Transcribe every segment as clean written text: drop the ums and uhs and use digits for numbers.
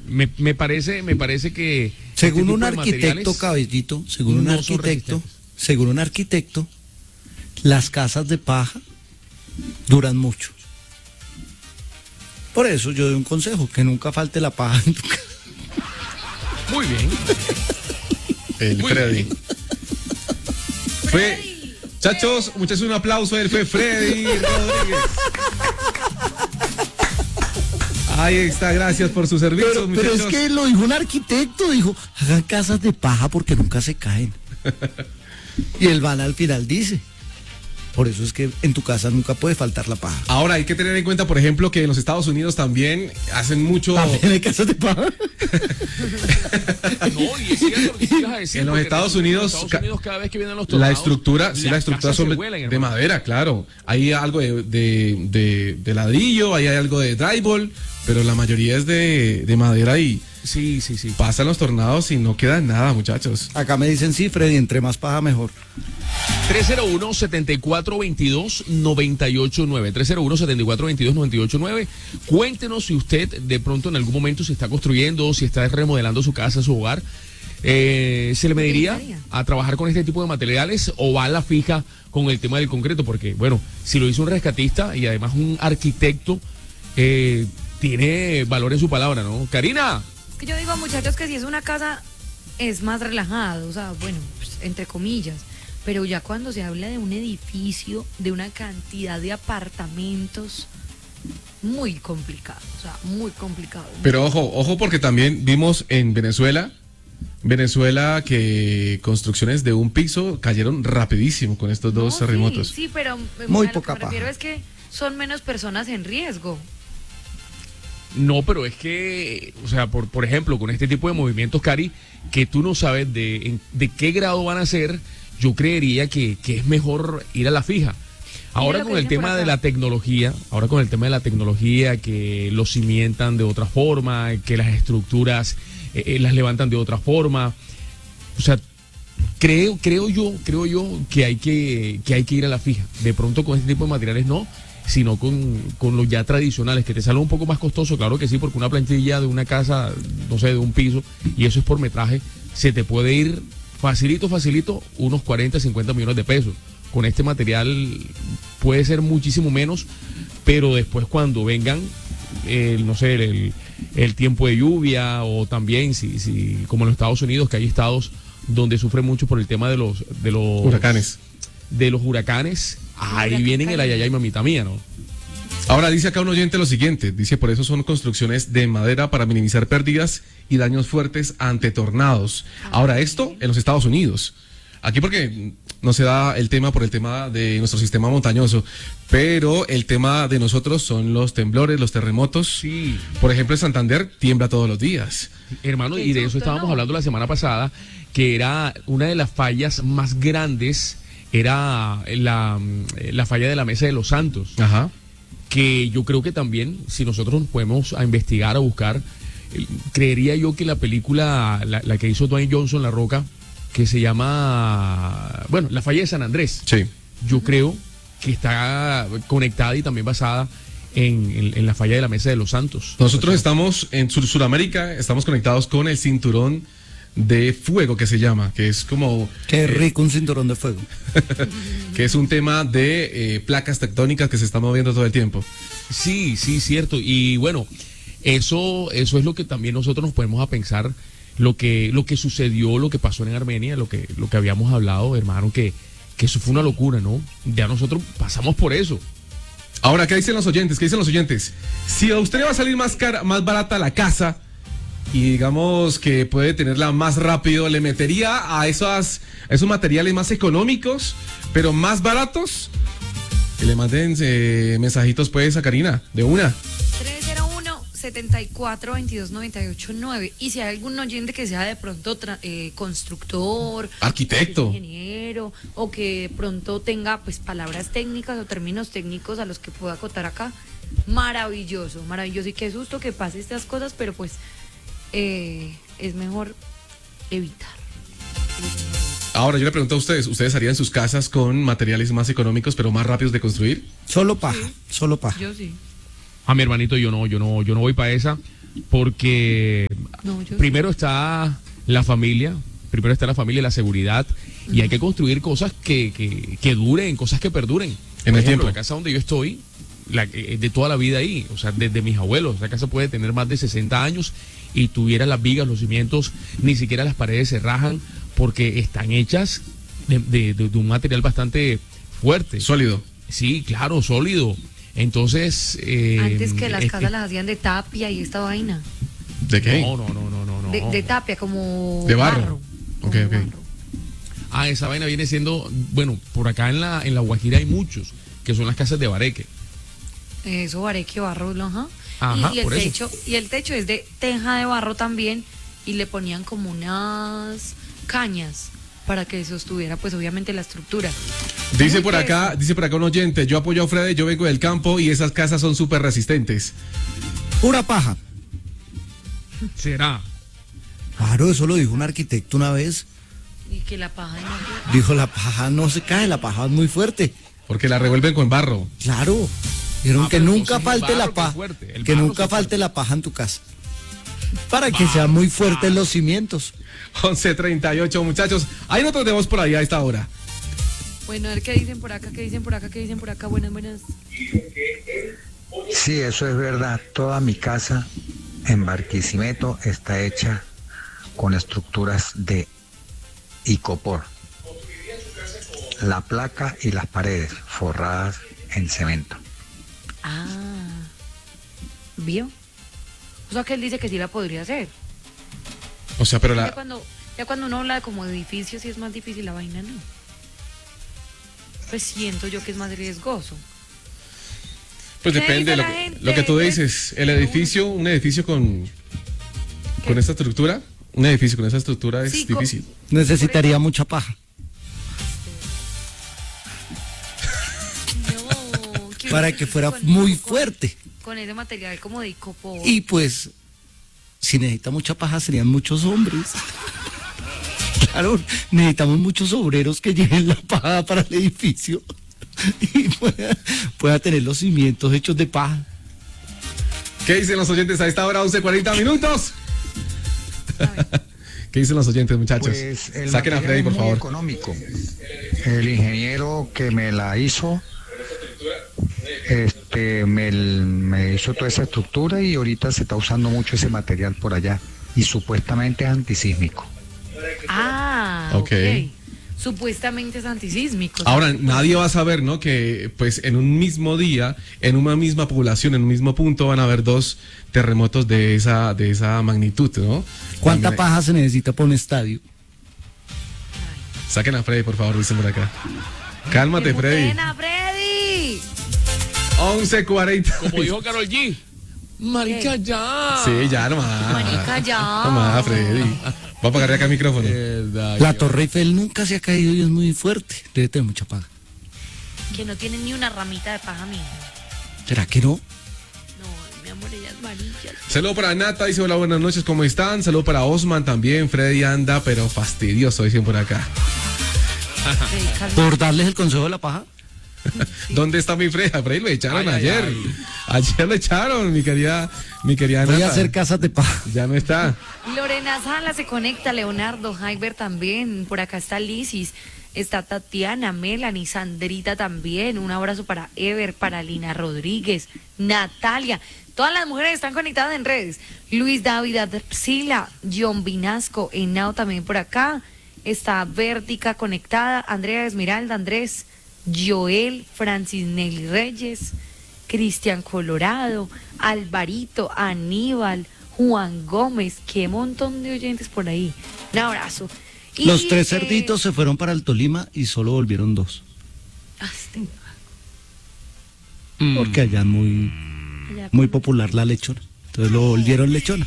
me parece que según este un tipo de arquitecto, materiales Caballito, no son según un arquitecto, las casas de paja duran mucho. Por eso yo doy un consejo, que nunca falte la paja en tu casa. Muy bien. El Muy Freddy. bien. Fue, muchachos, un aplauso. Él fue Freddy Rodríguez. Ahí está, gracias por sus servicios, Pero muchachos. es que lo dijo un arquitecto, dijo, hagan casas de paja porque nunca se caen. Y el van al final dice, por eso es que en tu casa nunca puede faltar la paja. Ahora hay que tener en cuenta, por ejemplo, que en los Estados Unidos también hacen mucho. ¿También hay casas de paja? No, y es cierto lo que tú ibas a decir, En los porque Estados Unidos, cada vez que vienen los la tornados, estructura, sí, la estructura casas se son vuelan, de hermano. madera, claro. Hay algo de ladrillo, ahí hay algo de drywall, pero la mayoría es de madera y Sí. pasan los tornados y no queda nada, muchachos. Acá me dicen, sí, Freddy, entre más paja mejor. 301-7422-989. 301-7422-989. Cuéntenos si usted de pronto en algún momento se está construyendo, si está remodelando su casa, su hogar. ¿Se le mediría a trabajar con este tipo de materiales o va a la fija con el tema del concreto? Porque, bueno, si lo hizo un rescatista y además un arquitecto, tiene valor en su palabra, ¿no? Karina. Que yo digo, muchachos, que si es una casa es más relajado, o sea, bueno, pues, entre comillas, pero ya cuando se habla de un edificio, de una cantidad de apartamentos, muy complicado, o sea, muy complicado. Pero ojo, porque también vimos en Venezuela que construcciones de un piso cayeron rapidísimo con estos dos terremotos. Sí, pero Muy a lo poca que me refiero paja. es que son menos personas en riesgo. No, pero es que, o sea, por ejemplo, con este tipo de movimientos, Cari, que tú no sabes de qué grado van a ser, yo creería que es mejor ir a la fija. Ahora lo que con el dicen tema por de acá. la tecnología, que los cimientan de otra forma, que las estructuras las levantan de otra forma, o sea, creo yo que hay que ir a la fija. De pronto con este tipo de materiales no, sino con los ya tradicionales, que te sale un poco más costoso, claro que sí, porque una plantilla de una casa, no sé, de un piso, y eso es por metraje, se te puede ir facilito, unos 40, 50 millones de pesos. Con este material puede ser muchísimo menos, pero después cuando vengan, no sé, el tiempo de lluvia, o también, si como en los Estados Unidos, que hay estados donde sufren mucho por el tema de los Huracanes. De los huracanes, ahí vienen el ayayay, mamita mía, ¿no? Ahora dice acá un oyente lo siguiente, dice, por eso son construcciones de madera para minimizar pérdidas y daños fuertes ante tornados. Ahora esto en los Estados Unidos. Aquí porque no se da el tema por el tema de nuestro sistema montañoso, pero el tema de nosotros son los temblores, los terremotos. Sí. Por ejemplo, en Santander tiembla todos los días. Hermano, y de eso susto, estábamos ¿no? hablando la semana pasada, que era una de las fallas más grandes, era la falla de la Mesa de los Santos. Ajá. Que yo creo que también, si nosotros nos podemos a investigar, a buscar, creería yo que la película, la que hizo Dwayne Johnson, La Roca, que se llama, bueno, La Falla de San Andrés, Sí. yo creo que está conectada y también basada en la falla de la Mesa de los Santos. Nosotros estamos en Sudamérica, estamos conectados con el cinturón de fuego que se llama, que es como... Qué rico un cinturón de fuego. que es un tema de placas tectónicas que se están moviendo todo el tiempo. Sí, cierto. Y bueno, eso es lo que también nosotros nos ponemos a pensar, lo que sucedió, lo que pasó en Armenia, lo que habíamos hablado, hermano, que eso fue una locura, ¿no? Ya nosotros pasamos por eso. Ahora, ¿qué dicen los oyentes? Si a usted le va a salir más barata la casa y digamos que puede tenerla más rápido, ¿le metería a esos materiales más económicos, pero más baratos? Que le manden mensajitos pues a Karina, de una. 301-7422-989. Y si hay algún oyente que sea de pronto constructor, Arquitecto, ingeniero, o que de pronto tenga pues palabras técnicas o términos técnicos a los que pueda acotar acá, maravilloso. Y qué susto que pase estas cosas, pero pues es mejor evitar. ahora yo le pregunto a ¿ustedes harían sus casas con materiales más económicos pero más rápidos de construir? Solo paja, solo paja. Yo sí. A mi hermanito yo no voy para esa, porque No, yo Primero está la familia, la seguridad, y hay que construir cosas que duren, cosas que perduren. En Por el tiempo. La casa donde yo estoy, de toda la vida ahí, o sea, desde mis abuelos, la casa puede tener más de 60 años y tuviera las vigas, los cimientos, ni siquiera las paredes se rajan porque están hechas de un material bastante fuerte. Sólido. Sí, claro, sólido. Entonces... antes que las casas las hacían de tapia y esta vaina. ¿De qué? No. De tapia, como De barro. Como Ok. barro. Ah, esa vaina viene siendo, bueno, por acá en la Guajira hay muchos, que son las casas de bareque. Eso, bareque, barro, ajá. Ajá, y por el eso. techo, y el techo es de teja de barro también, y le ponían como unas cañas para que sostuviera, pues obviamente, la estructura. Dice Muy por acá un oyente, yo apoyo a Freddy, yo vengo del campo y esas casas son súper resistentes. Pura paja. ¿Será? Claro, eso lo dijo un arquitecto una vez. Y que la paja no... Dijo, la paja no se cae, la paja es muy fuerte. Porque la revuelven con barro. Claro. Dijeron Ah, que pero nunca entonces el falte la barro que es paja. fuerte, el Que barro nunca sí falte la paja en tu casa. Para que sean muy fuertes los cimientos. 11:38, muchachos. Hay notas de voz por ahí a esta hora. Bueno, a ver qué dicen por acá, qué dicen por acá, qué dicen por acá. Buenas, buenas. Sí, eso es verdad. Toda mi casa en Barquisimeto está hecha con estructuras de icopor. La placa y las paredes forradas en cemento. Ah, ¿vio? O sea que él dice que sí la podría hacer. O sea, pero Ya cuando uno habla de como edificios, sí es más difícil la vaina, ¿no? Pues siento yo que es más riesgoso. pues ¿Qué depende dice de la gente? lo que tú dices. El edificio, un edificio con esta estructura, un edificio con esa estructura es Sí, difícil. Necesitaría mucha paja. No, Para que fuera con- muy con- fuerte. Con ese material como de icopor. Y pues, si necesita mucha paja, serían muchos hombres. Claro, necesitamos muchos obreros que lleven la paja para el edificio y pueda tener los cimientos hechos de paja. ¿Qué dicen los oyentes a esta hora, 11:40 minutos? ¿Qué dicen los oyentes, muchachos? Pues el Saquen a material Freddy, es por muy favor. económico. El ingeniero que me la hizo, me hizo toda esa estructura y ahorita se está usando mucho ese material por allá y supuestamente es antisísmico. Ah, Ok. ok. Supuestamente es antisísmico. Ahora, nadie va a saber, ¿no? Que pues en un mismo día, en una misma población, en un mismo punto, van a haber dos terremotos de esa magnitud, ¿no? ¿Cuánta También- paja se necesita para un estadio? Saquen a Freddy, por favor, dicen por acá. Cálmate, Freddy. ¡Ven a Freddy! 11:40. Como dijo Karol G. Marica, ya. Sí, ya nomás. Marica, ya. Nomás, Freddy. Voy a apagarle acá el micrófono. La Torre Eiffel nunca se ha caído y es muy fuerte. Debe tener mucha paja. Que no tiene ni una ramita de paja, mijo. ¿Será que no? No, mi amor, ella es varilla. Saludo para Nata, dice hola, buenas noches, ¿cómo están? Saludo para Osman también, Freddy anda, pero fastidioso, dicen por acá. Freddy, calma. ¿Por darles el consejo de la paja? ¿Dónde está mi Freddy? A Freddy lo echaron Ay, ay, ayer. ay. Ayer lo echaron, mi querida Voy a Nata. hacer casas de paja. Ya no está. Lorena Sala se conecta, Leonardo, Jaiber también, por acá está Lisis, está Tatiana, Melanie, Sandrita también, un abrazo para Ever, para Lina Rodríguez, Natalia, todas las mujeres están conectadas en redes, Luis David, Sila, John Vinasco, Henao también por acá, está Vértica conectada, Andrea Esmeralda, Andrés, Joel, Francis Nelly Reyes, Cristian Colorado, Alvarito, Aníbal, Juan Gómez, qué montón de oyentes por ahí. Un abrazo. Y, Los tres cerditos se fueron para el Tolima y solo volvieron dos. Porque allá es muy popular la lechona. Entonces lo volvieron lechona.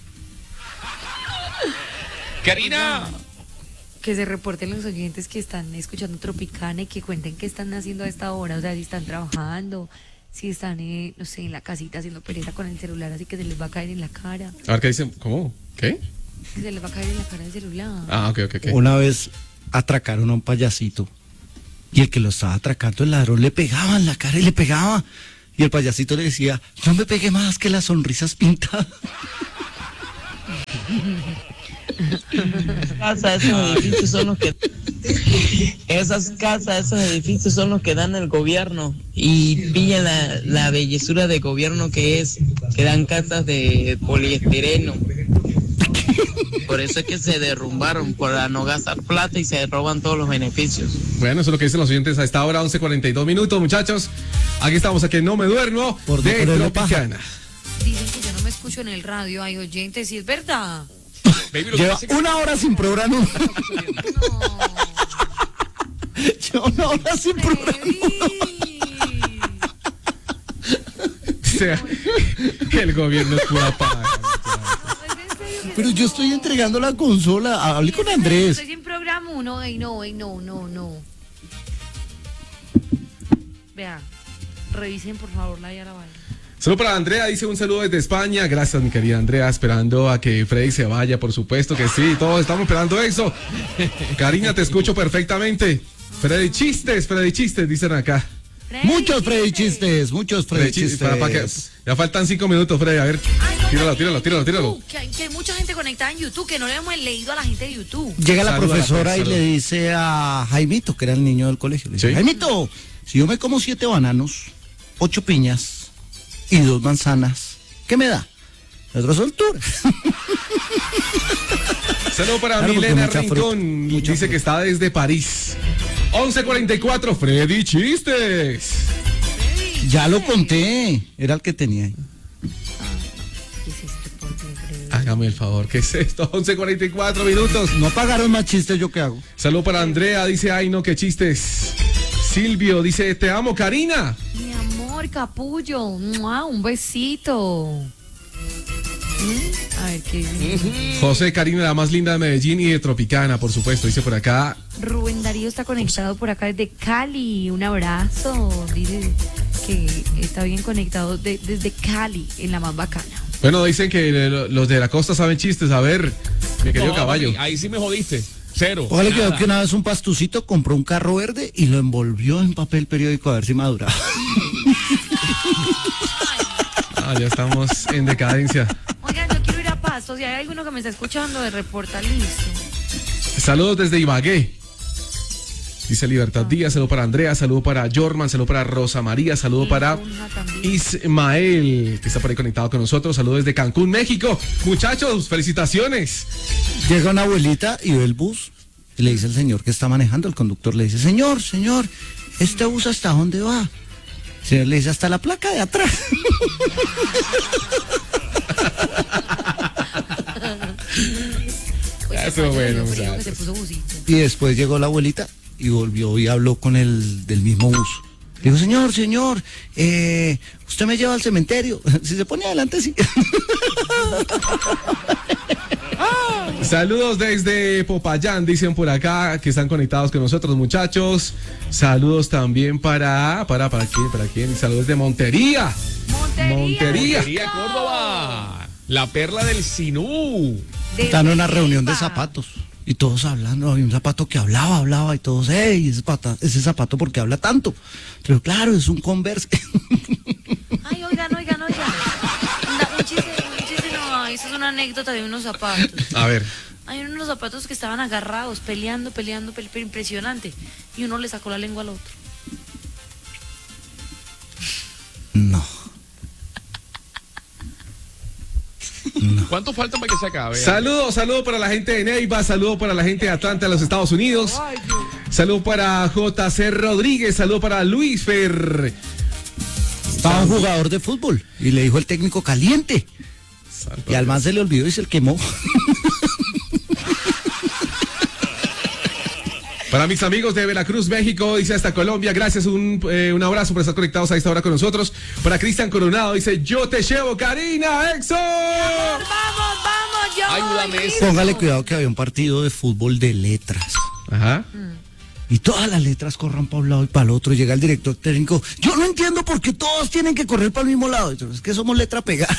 Karina. que se reporten los oyentes que están escuchando Tropicana y que cuenten qué están haciendo a esta hora, o sea, si están trabajando, si están, no sé, en la casita haciendo pereza con el celular, así que se les va a caer en la cara, A ver, ¿qué dicen? ¿Cómo? ¿Qué? que se les va a caer en la cara el celular. Ah, ok. Una vez atracaron a un payasito y el que lo estaba atracando, el ladrón, le pegaba en la cara y le pegaba. Y el payasito le decía, no me pegue más que las sonrisas pintadas. Casas, esos edificios son los que esas casas, esos edificios son los que dan el gobierno y pillan la bellezura de gobierno que dan casas de poliestireno. Por eso es que se derrumbaron, para no gastar plata y se roban todos los beneficios. Bueno, eso es lo que dicen los oyentes a esta hora, 11:42 minutos, muchachos. Aquí estamos, a que no me duermo, Por de ponerle Tropicana. Dicen que yo no me escucho en el radio, hay oyentes, y es verdad. Baby, lo que Lleva pasa es que- 1 hora sin programa. No. Lleva 1 hora sin programa. Freddy. O sea, el gobierno es pura paja. ¿Es en serio que Pero yo estoy entregando la consola. Hablé con Andrés. Estoy sin programa uno, no. Vea, revisen por favor la Yara Valle. Saludo para Andrea, dice un saludo desde España. Gracias, mi querida Andrea, esperando a que Freddy se vaya, por supuesto que sí, todos estamos esperando eso. Karina, te escucho perfectamente. Freddy chistes, dicen acá. Muchos Freddy chistes, muchos Freddy Chistes, chistes. ya faltan 5 minutos, Freddy, a ver. Ay, no, Tíralo. YouTube, que hay mucha gente conectada en YouTube, que no le hemos leído a la gente de YouTube. Llega la Saluda a la profesora y profesora. le dice a Jaimito, que era el niño del colegio, le dice, Sí. Jaimito, si yo me como 7 bananos, 8 piñas y 2 manzanas, ¿qué me da? El otro soltura. Saludo para Claro, porque Milena mucha fruta, Rincón, mucha dice fruta. que está desde París. 11:44, Freddy chistes. Ya lo conté, era el que tenía ahí. ¿Qué es esto, por Dios, Freddy? Hágame el favor, ¿qué es esto? 11:44 minutos. No pagaron más chistes, ¿yo qué hago? Saludo para Andrea, dice, ay no, qué chistes. Silvio dice, te amo, Karina. Mi amor, capullo, ¡mua! Un besito. A ver qué dice. José, Karina, la más linda de Medellín y de Tropicana, por supuesto, dice por acá. Rubén Darío está conectado por acá desde Cali. Un abrazo. Dice que está bien conectado desde Cali, en la más bacana. Bueno, dicen que los de la costa saben chistes, a ver, mi querido No, caballo. papi, ahí sí me jodiste. Cero. Ojalá quedó Nada. que una vez un pastucito compró un carro verde y lo envolvió en papel periódico a ver si maduraba. Ah, ya estamos en decadencia. Oigan, yo quiero ir a Pasto. Si hay alguno que me está escuchando, de reporta, listo. Saludos desde Ibagué. Dice Libertad Díaz, saludo para Andrea, saludo para Jorman, saludo para Rosa María, saludo para Luna también. Ismael, que está por ahí conectado con nosotros. Saludos desde Cancún, México. Muchachos, felicitaciones. Llega una abuelita y ve el bus y le dice al señor que está manejando, el conductor le dice, señor, ¿este bus hasta dónde va? El señor le dice, hasta la placa de atrás. Oye, Eso es bueno, yo creo que muchachos. se puso busito. Y después llegó la abuelita y volvió y habló con el del mismo bus. Le dijo, señor, usted me lleva al cementerio. Si se pone adelante, sí. Saludos desde Popayán, dicen por acá que están conectados con nosotros, muchachos. Saludos también para quién. Saludos de Montería. Montería. Montería, Córdoba. La perla del Sinú. Están en una reunión de Neiva. zapatos. Y todos hablando, había un zapato que hablaba y todos, ¡ey! Ese zapato, ¿por qué habla tanto? Pero claro, es un Converse. Ay, oigan. Un chiste, no, eso es una anécdota de unos zapatos. A ver. Hay unos zapatos que estaban agarrados, peleando, impresionante. Y uno le sacó la lengua al otro. No. ¿Cuánto falta para que se acabe? Saludo para la gente de Neiva, saludo para la gente de Atlanta, los Estados Unidos. Saludo para JC Rodríguez, saludo para Luis Fer. Estaba un jugador de fútbol y le dijo el técnico caliente. Y al más se le olvidó y se le quemó. Para mis amigos de Veracruz, México, dice hasta Colombia, gracias, un abrazo por estar conectados a esta hora con nosotros. Para Cristian Coronado, dice, yo te llevo, Karina, EXO. Vamos, yo. Ayúdame, voy, Póngale listo. cuidado que había un partido de fútbol de letras. Ajá. Y todas las letras corran para un lado y para el otro. Llega el director técnico. Yo no entiendo por qué todos tienen que correr para el mismo lado. Es que somos letra pegada.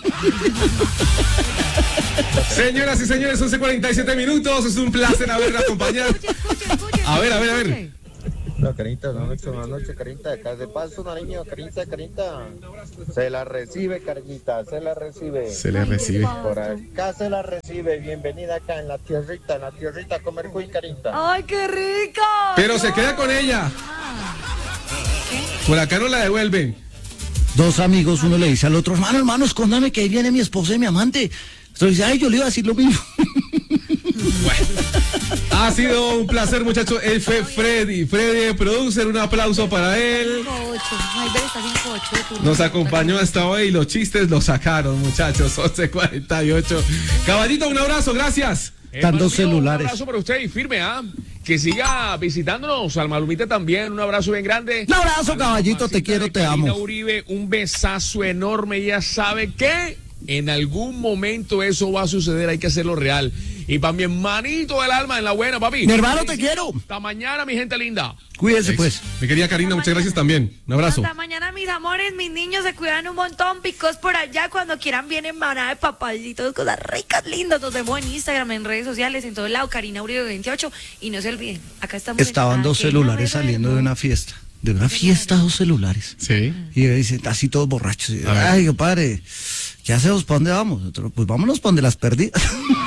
Señoras y señores, 11:47 minutos, es un placer haberla acompañado. Escuche. A ver. escuche. Hola, Carita, buenas noches, Carita. Acá de paso, Nariño, Carita. Se la recibe, Carita, se la recibe. Se le recibe. Por acá se la recibe. Bienvenida acá en la tierrita, a comer cuy, Carita. ¡Ay, qué rico! Pero se queda con ella. Por acá no la devuelven. Dos amigos, uno le dice al otro, hermano, escóndame que ahí viene mi esposa y mi amante. Entonces dice, ay, yo le iba a decir lo mismo. Bueno, ha sido un placer, muchachos. Él fue Freddy, producer, un aplauso para él. 5-8. Ay, ver, está 5-8 de turno. Nos acompañó hasta hoy y los chistes los sacaron, muchachos. 11:48. Caballito, un abrazo, gracias. Tantos Hermano mío, celulares. Un abrazo para usted y firme, que siga visitándonos. Al Malumita también, un abrazo bien grande. Un abrazo, caballito, te quiero, te Karina amo. Uribe, un besazo enorme. Ella sabe que en algún momento eso va a suceder, hay que hacerlo real. Y para mi hermanito del alma, en la buena, papi. Mi hermano, te quiero. Hasta mañana, mi gente linda. Cuídese, pues. Mi querida Karina, muchas gracias también. Un abrazo. Hasta mañana, mis amores, mis niños se cuidan un montón, picos por allá, cuando quieran vienen manada de papayitos, cosas ricas, lindas. Nos vemos en Instagram, en redes sociales, en todo lado, Karina Uribe 28. Y no se olviden, acá estamos. Estaban dos celulares saliendo de una fiesta. De una fiesta, dos celulares. Sí. Y dicen, así todos borrachos. Y, A ver. ay, compadre, ¿qué hacemos? ¿Para dónde vamos? Nosotros, pues vámonos para donde las perdí.